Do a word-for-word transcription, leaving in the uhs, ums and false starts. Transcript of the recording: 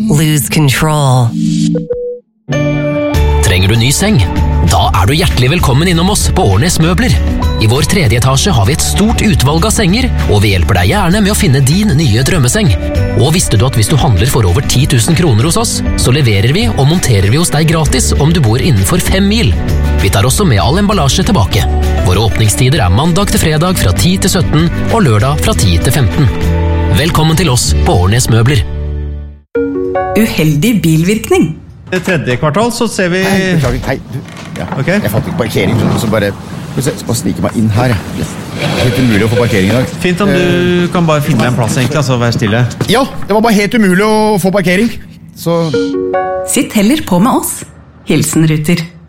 lose control. Trenger du ny seng? Da er du hjertelig velkommen innom oss på Årnes Møbler. I vår tredje etasje har vi et stort utvalg av senger, og vi hjelper deg gjerne med å finne din nye drømmeseng. Og visste du at hvis du handler for over ti tusen kroner hos oss, så leverer vi og monterer vi hos deg gratis om du bor innenfor fem mil. Vi tar også med all emballasje tilbake. Våre åpningstider er mandag til fredag fra ti til sytten og lørdag fra ti til femten. Velkommen til oss på Årnes Møbler. Uheldig bilvirkning. I tredje kvartal så ser vi... Hei, beklager, hei, du. Ja. Okay. Jeg fant ikke parkering, så bare... Jeg skal bare snike meg inn her. Det er helt umulig å få parkering i dag. Fint om du kan bare finne en plass egentlig, altså vær stille. Ja, det var bare helt umulig å få parkering. Så... Sitt heller på med oss. Hilsen Ruter.